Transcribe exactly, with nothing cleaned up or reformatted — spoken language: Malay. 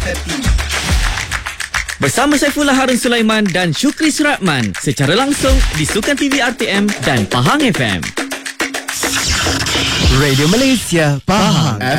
Bersama Saifullah Harun Sulaiman dan Syukri Suratman secara langsung di Sukan T V R T M dan Pahang F M. Radio Malaysia, Pahang